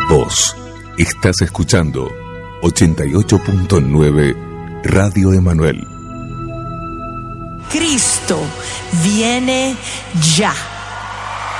Vos estás escuchando 88.9 Radio Emanuel. Cristo viene ya.